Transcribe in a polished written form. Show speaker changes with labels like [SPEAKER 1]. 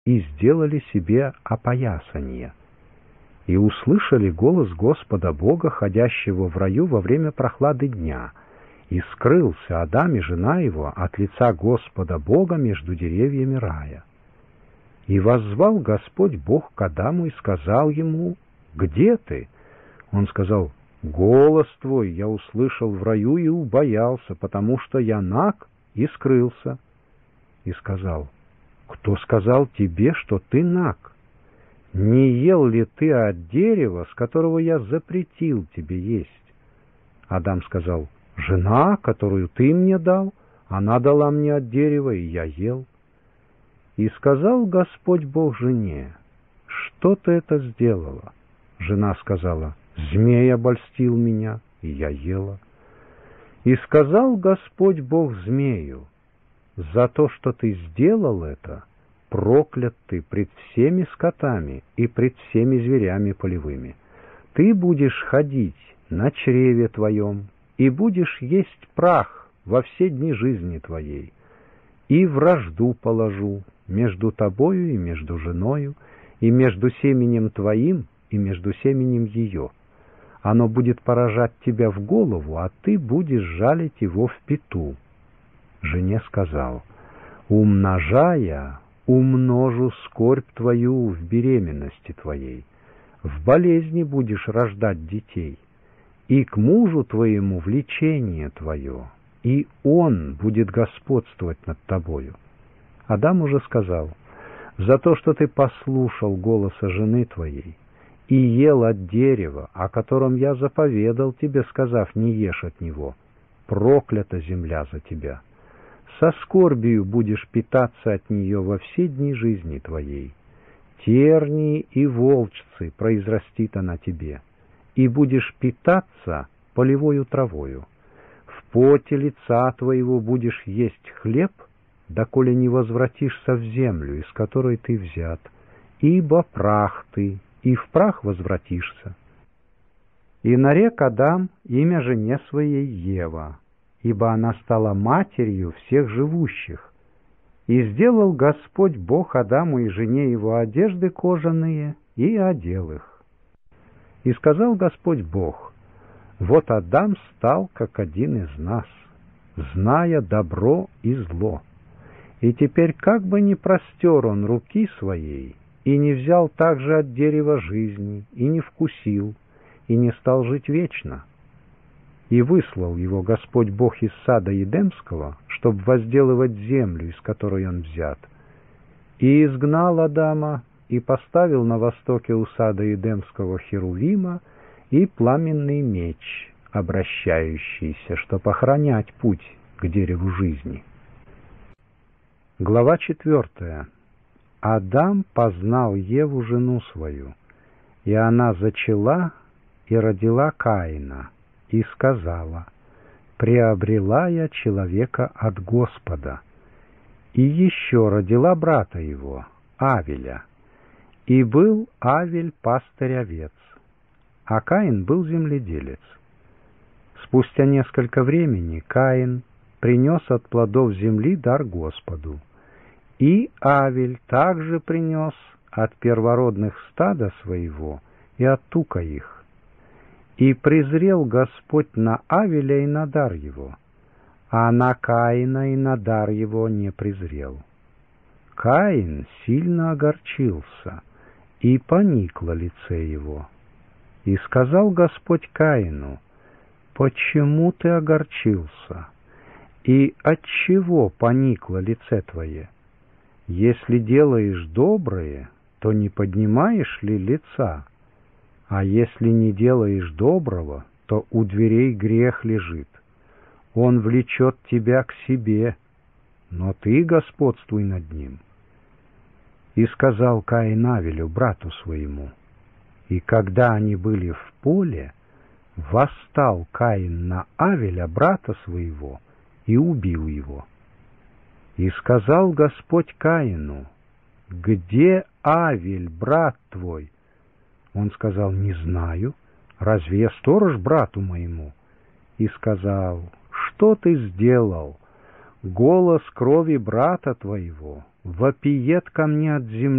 [SPEAKER 1] и сделали себе опоясание. И услышали голос Господа Бога, ходящего в раю во время прохлады дня, и скрылся Адам и жена его от лица Господа Бога между деревьями рая. И воззвал Господь Бог к Адаму и сказал ему: «Где ты?» Он сказал: «Голос твой я услышал в раю и убоялся, потому что я наг, и скрылся». И сказал: «Кто сказал тебе, что ты наг? Не ел ли ты от дерева, с которого я запретил тебе есть?» Адам сказал: «Жена, которую ты мне дал, она дала мне от дерева, и я ел». И сказал Господь Бог жене: «Что ты это сделала?» Жена сказала: «Змей обольстил меня, и я ела». И сказал Господь Бог змею: «За то, что ты сделал это, проклят ты пред всеми скотами и пред всеми зверями полевыми. Ты будешь ходить на чреве твоем, и будешь есть прах во все дни жизни твоей. И вражду положу между тобою и между женою, и между семенем твоим и между семенем ее. Оно будет поражать тебя в голову, а ты будешь жалить его в пяту». Жене сказал: «Умножая, умножу скорбь твою в беременности твоей, в болезни будешь рождать детей, и к мужу твоему влечение твое, и он будет господствовать над тобою». Адам уже сказал: «За то, что ты послушал голоса жены твоей и ел от дерева, о котором я заповедал тебе, сказав: не ешь от него, проклята земля за тебя. Со скорбию будешь питаться от нее во все дни жизни твоей. Тернии и волчцы произрастит она тебе, и будешь питаться полевою травою. В поте лица твоего будешь есть хлеб, доколе не возвратишься в землю, из которой ты взят, ибо прах ты, и в прах возвратишься». И нарек Адам имя жене своей Ева, ибо она стала матерью всех живущих. И сделал Господь Бог Адаму и жене его одежды кожаные, и одел их. И сказал Господь Бог: «Вот Адам стал, как один из нас, зная добро и зло. И теперь как бы не простер он руки своей, и не взял также от дерева жизни, и не вкусил, и не стал жить вечно. И выслал его Господь Бог из сада Едемского, чтобы возделывать землю, из которой он взят. И изгнал Адама, и поставил на востоке у сада Едемского херувима и пламенный меч, обращающийся, чтоб охранять путь к дереву жизни». Глава 4. Адам познал Еву, жену свою, и она зачала и родила Каина, и сказала: «Приобрела я человека от Господа». И еще родила брата его, Авеля. И был Авель пастырь овец, а Каин был земледелец. Спустя несколько времени Каин принес от плодов земли дар Господу. И Авель также принес от первородных стада своего и от тука их. И презрел Господь на Авеля и на дар его, а на Каина и на дар его не презрел. Каин сильно огорчился, и поникло лице его. И сказал Господь Каину: «Почему ты огорчился? И отчего поникло лице твое? Если делаешь доброе, то не поднимаешь ли лица? А если не делаешь доброго, то у дверей грех лежит. Он влечет тебя к себе, но ты господствуй над ним». И сказал Каин Авелю, брату своему. И когда они были в поле, восстал Каин на Авеля, брата своего, и убил его. И сказал Господь Каину: «Где Авель, брат твой?» Он сказал: «Не знаю. Разве я сторож брату моему?» И сказал: «Что ты сделал? Голос крови брата твоего вопиет ко мне от земли.